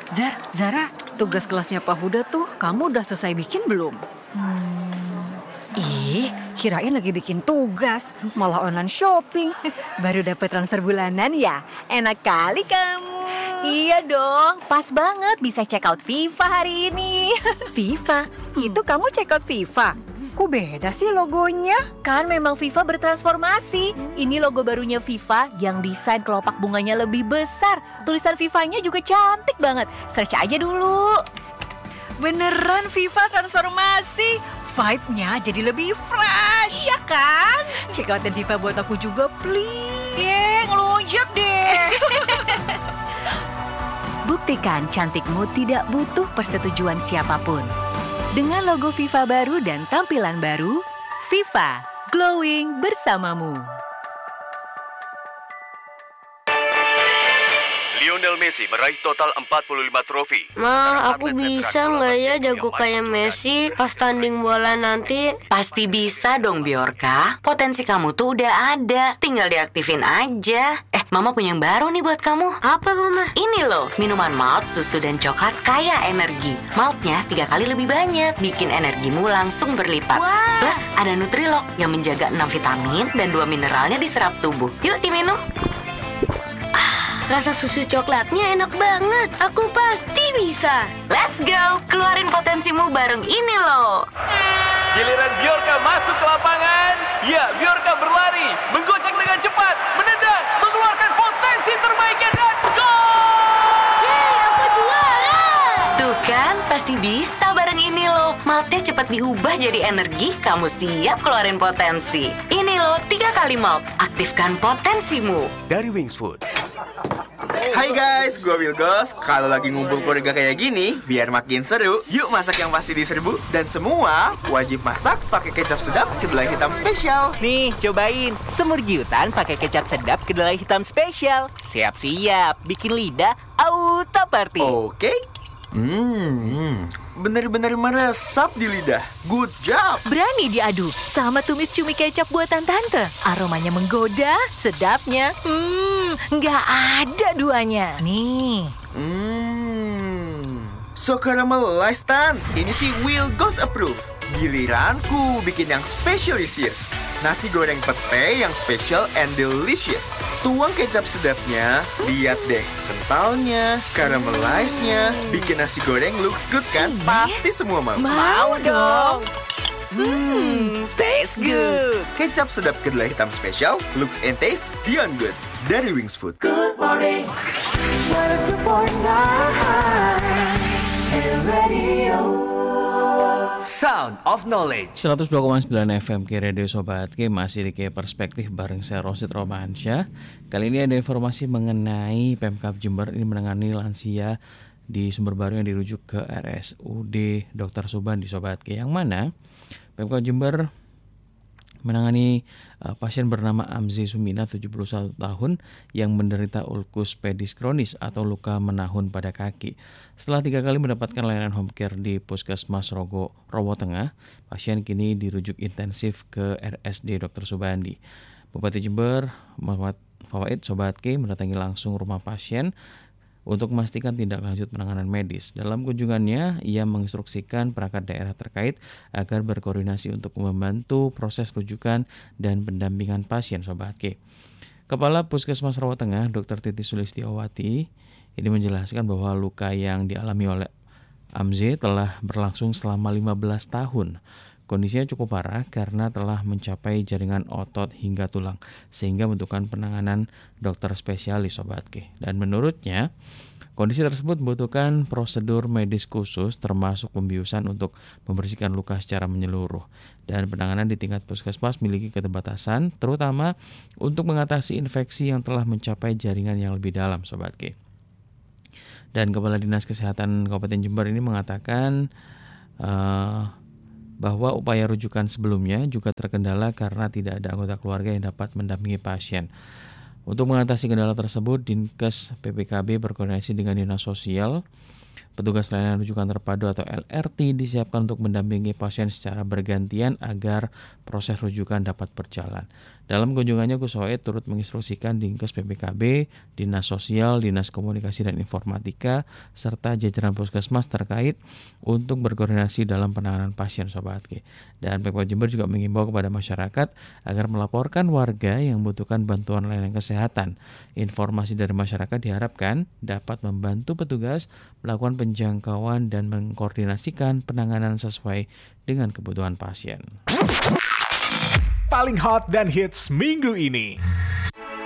Zara, tugas kelasnya Pak Huda tuh kamu udah selesai bikin belum? Ih, kirain lagi bikin tugas, malah online shopping. Baru dapat transfer bulanan ya? Enak kali kamu. Iya dong, pas banget bisa check out FIFA hari ini. FIFA? Itu kamu check out FIFA? Kok beda sih logonya? Kan memang FIFA bertransformasi. Ini logo barunya FIFA yang desain kelopak bunganya lebih besar. Tulisan FIFA-nya juga cantik banget. Search aja dulu. Beneran FIFA transformasi? Vibe-nya jadi lebih fresh. Iya kan? Check outin FIFA buat aku juga, please. Ngelunjak deh. Buktikan cantikmu tidak butuh persetujuan siapapun. Dengan logo FIFA baru dan tampilan baru, FIFA Glowing bersamamu. Lionel Messi meraih total 45 trofi. Ma, aku bisa nggak ya jago kayak Messi pas tanding bola nanti? Pasti bisa dong, Bjorka. Potensi kamu tuh udah ada. Tinggal diaktifin aja. Mama punya yang baru nih buat kamu. Apa, Mama? Ini loh, minuman malt, susu, dan coklat kaya energi. Maltnya 3 kali lebih banyak, bikin energimu langsung berlipat. Wah. Plus ada Nutrilok yang menjaga 6 vitamin dan 2 mineralnya diserap tubuh. Yuk diminum. Rasa susu coklatnya enak banget. Aku pasti bisa. Let's go, keluarin potensimu bareng ini loh. Giliran Bjorka masuk ke lapangan. Ya, Bjorka berlari, menggocek dengan cepat, menendang, mengeluarkan potensi terbaiknya dan gol! Yeay, aku juara! Tuh kan, pasti bisa bareng ini loh. Maltnya cepat diubah jadi energi, kamu siap keluarin potensi. Ini loh, 3 kali malt. Aktifkan potensimu. Dari Wingswood. Hai guys, gue Wilgos. Kalau lagi ngumpul keluarga kayak gini, biar makin seru, yuk masak yang pasti diserbu. Dan semua wajib masak pakai kecap sedap kedelai hitam spesial. Nih, cobain semur giutan pakai kecap sedap kedelai hitam spesial. Siap-siap, bikin lidah auto party. Oke. Bener-bener meresap di lidah. Good job. Berani diadu sama tumis cumi kecap buatan tante. Aromanya menggoda, sedapnya. Nggak ada duanya. Nih. So caramelized Tan. Ini sih Wilgos approve. Giliranku bikin yang specialisious. Nasi goreng pete yang special and delicious. Tuang kecap sedapnya, lihat deh kentalnya, caramelized-nya. Bikin nasi goreng looks good kan? Pasti semua mau. Mau dong. Taste good. Kecap sedap kedelai hitam spesial, looks and taste beyond good. Dari Wings Food. Good morning. 102.9 Radio. Sound of Knowledge 102,9 FM K Radio Sobat K. Masih di K Perspektif bareng saya Rosid Romansyah. Kali ini ada informasi mengenai Pemkab Jember ini menangani lansia di Sumber Baru yang dirujuk ke RSUD Dr. Subandi Sobat K. Yang mana Pemkab Jember menangani pasien bernama Amzi Sumina 71 tahun yang menderita ulkus pedis kronis atau luka menahun pada kaki. Setelah 3 kali mendapatkan layanan home care di Puskesmas Rowo Tengah, pasien kini dirujuk intensif ke RSD Dr. Subandi. Bupati Jember Muhammad Fawaid Sobat K mendatangi langsung rumah pasien untuk memastikan tindak lanjut penanganan medis. Dalam kunjungannya, ia menginstruksikan perangkat daerah terkait agar berkoordinasi untuk membantu proses rujukan dan pendampingan pasien Sobat K. Kepala Puskesmas Rowo Tengah, Dr. Titi Sulistiawati, ini menjelaskan bahwa luka yang dialami oleh Amze telah berlangsung selama 15 tahun. Kondisinya cukup parah karena telah mencapai jaringan otot hingga tulang, sehingga membutuhkan penanganan dokter spesialis Sobat K. Dan menurutnya, kondisi tersebut membutuhkan prosedur medis khusus termasuk pembiusan untuk membersihkan luka secara menyeluruh. Dan penanganan di tingkat puskesmas memiliki keterbatasan, terutama untuk mengatasi infeksi yang telah mencapai jaringan yang lebih dalam Sobat K. Dan Kepala Dinas Kesehatan Kabupaten Jember ini mengatakan bahwa upaya rujukan sebelumnya juga terkendala karena tidak ada anggota keluarga yang dapat mendampingi pasien. Untuk mengatasi kendala tersebut, Dinkes PPKB berkoordinasi dengan Dinas Sosial Petugas layanan rujukan terpadu atau LRT disiapkan untuk mendampingi pasien secara bergantian agar proses rujukan dapat berjalan. Dalam kunjungannya, Gus Waid turut menginstruksikan Dinkes PPKB, Dinas Sosial, Dinas Komunikasi dan Informatika, serta jajaran puskesmas terkait untuk berkoordinasi dalam penanganan pasien Sobat G. Dan Pemkab Jember juga mengimbau kepada masyarakat agar melaporkan warga yang membutuhkan bantuan layanan kesehatan. Informasi dari masyarakat diharapkan dapat membantu petugas melakukan penjangkauan dan mengkoordinasikan penanganan sesuai dengan kebutuhan pasien. Paling hot dan hits minggu ini.